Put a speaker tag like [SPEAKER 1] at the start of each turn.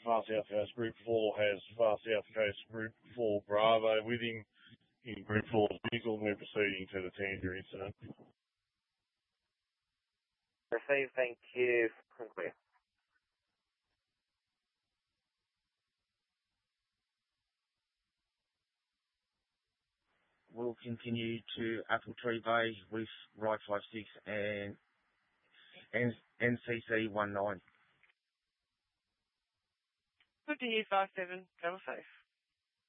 [SPEAKER 1] Far South Coast Group 4 has Far South Coast Group 4 Bravo with him in Group 4's vehicle, and we're proceeding to the Tanger incident.
[SPEAKER 2] Received, thank you. Clear.
[SPEAKER 3] We'll continue to Appletree Bay with Ride 56 and NCC 19.
[SPEAKER 4] Good to hear, 57. Travel safe.